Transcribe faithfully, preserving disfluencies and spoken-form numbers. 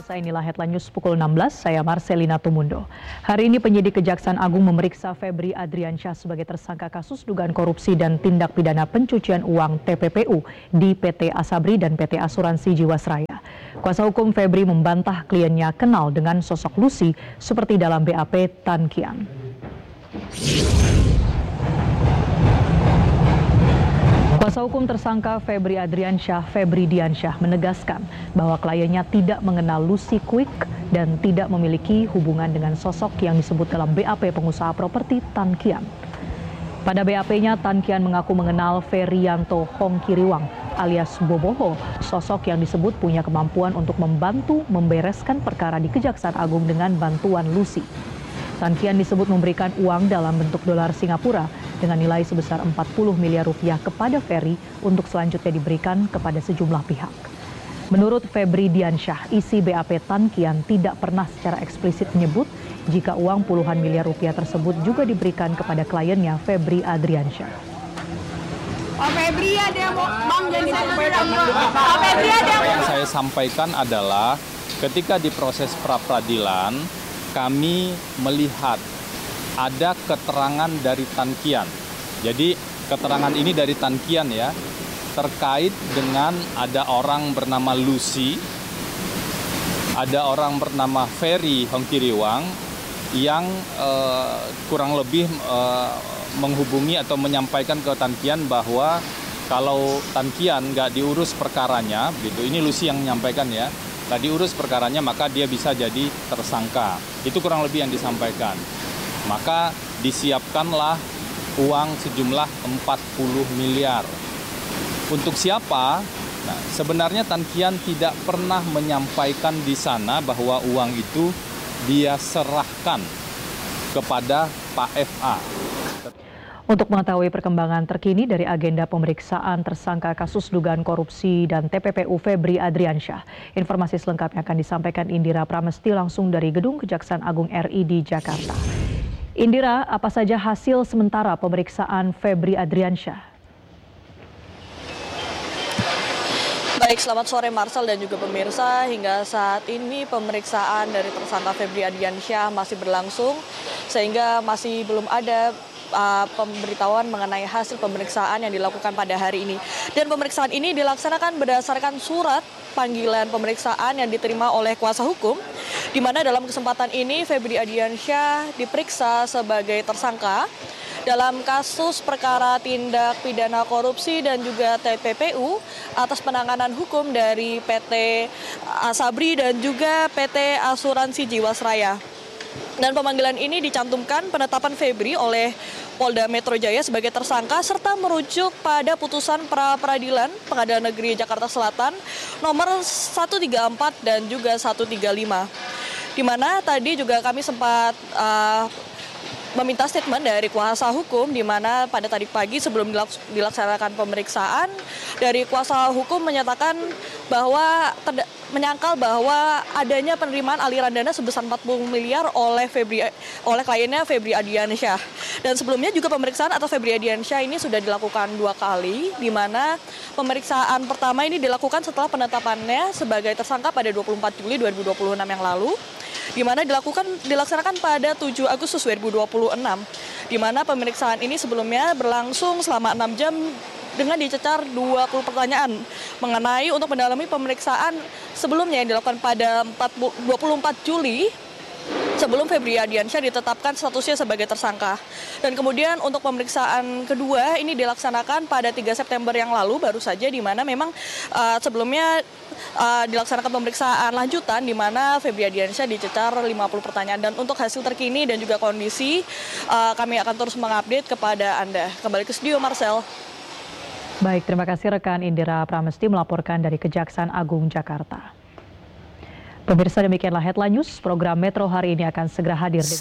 Pemirsa, inilah Headline News pukul enam belas, saya Marcelina Tumundo. Hari ini penyidik Kejaksaan Agung memeriksa Febri Adriansyah sebagai tersangka kasus dugaan korupsi dan tindak pidana pencucian uang T P P U di P T Asabri dan P T Asuransi Jiwasraya. Kuasa hukum Febri membantah kliennya kenal dengan sosok Lucy seperti dalam B A P Tan Kian. Kuasa hukum tersangka Febri Adriansyah, Febri Diansyah, menegaskan bahwa kliennya tidak mengenal Lucy Quick dan tidak memiliki hubungan dengan sosok yang disebut dalam B A P pengusaha properti Tan Kian. Pada B A P-nya, Tan Kian mengaku mengenal Ferianto Hongkiriwang alias Boboho, sosok yang disebut punya kemampuan untuk membantu membereskan perkara di Kejaksaan Agung dengan bantuan Lucy. Tan Kian disebut memberikan uang dalam bentuk dolar Singapura dengan nilai sebesar empat puluh miliar rupiah kepada Ferry untuk selanjutnya diberikan kepada sejumlah pihak. Menurut Febri Diansyah, isi B A P Tan Kian tidak pernah secara eksplisit menyebut jika uang puluhan miliar rupiah tersebut juga diberikan kepada kliennya Febri Adriansyah. Pak Febri ada yang mau Bang jadi Pak Febri ada yang yang saya sampaikan adalah ketika di proses pra-peradilan kami melihat ada keterangan dari Tan Kian. Jadi keterangan ini dari Tan Kian ya, terkait dengan ada orang bernama Lucy, ada orang bernama Ferry Hongkiriwang yang eh, kurang lebih eh, menghubungi atau menyampaikan ke Tan Kian bahwa kalau Tan Kian nggak diurus perkaranya, gitu. Ini Lucy yang menyampaikan ya, nggak diurus perkaranya maka dia bisa jadi tersangka. Itu kurang lebih yang disampaikan. Maka disiapkanlah uang sejumlah empat puluh miliar. Untuk siapa? Nah, sebenarnya Tan Kian tidak pernah menyampaikan di sana bahwa uang itu dia serahkan kepada Pak F A. Untuk mengetahui perkembangan terkini dari agenda pemeriksaan tersangka kasus dugaan korupsi dan T P P U Febri Adriansyah, informasi selengkapnya akan disampaikan Indira Pramesti langsung dari Gedung Kejaksaan Agung R I di Jakarta. Indira, apa saja hasil sementara pemeriksaan Febri Adriansyah? Baik, selamat sore Marcel dan juga pemirsa. Hingga saat ini pemeriksaan dari tersangka Febri Adriansyah masih berlangsung, sehingga masih belum ada uh, pemberitahuan mengenai hasil pemeriksaan yang dilakukan pada hari ini. Dan pemeriksaan ini dilaksanakan berdasarkan surat panggilan pemeriksaan yang diterima oleh kuasa hukum, di mana dalam kesempatan ini Febri Adriansyah diperiksa sebagai tersangka dalam kasus perkara tindak pidana korupsi dan juga T P P U atas penanganan hukum dari P T Asabri dan juga P T Asuransi Jiwasraya. Dan pemanggilan ini dicantumkan penetapan Febri oleh Polda Metro Jaya sebagai tersangka serta merujuk pada putusan pra-peradilan Pengadilan Negeri Jakarta Selatan nomor seratus tiga puluh empat dan juga seratus tiga puluh lima. Di mana tadi juga kami sempat uh, meminta statement dari kuasa hukum, di mana pada tadi pagi sebelum dilaksanakan pemeriksaan, dari kuasa hukum menyatakan bahwa terda- menyangkal bahwa adanya penerimaan aliran dana sebesar empat puluh miliar oleh Febri oleh kliennya Febri Adriansyah. Dan sebelumnya juga pemeriksaan atas Febri Adriansyah ini sudah dilakukan dua kali, di mana pemeriksaan pertama ini dilakukan setelah penetapannya sebagai tersangka pada dua puluh empat Juli dua ribu dua puluh enam yang lalu, di mana dilakukan dilaksanakan pada tujuh Agustus dua ribu dua puluh enam, di mana pemeriksaan ini sebelumnya berlangsung selama enam jam dengan dicecar dua puluh pertanyaan mengenai untuk mendalami pemeriksaan sebelumnya yang dilakukan pada dua puluh empat Juli sebelum Febri Adriansyah ditetapkan statusnya sebagai tersangka. Dan kemudian untuk pemeriksaan kedua ini dilaksanakan pada tiga September yang lalu baru saja, di mana memang uh, sebelumnya uh, dilaksanakan pemeriksaan lanjutan di mana Febri Adriansyah dicecar lima puluh pertanyaan. Dan untuk hasil terkini dan juga kondisi uh, kami akan terus mengupdate kepada Anda. Kembali ke studio Marcel. Baik, terima kasih rekan Indira Pramesti melaporkan dari Kejaksaan Agung Jakarta. Pemirsa, demikianlah Headline News. Program Metro hari ini akan segera hadir.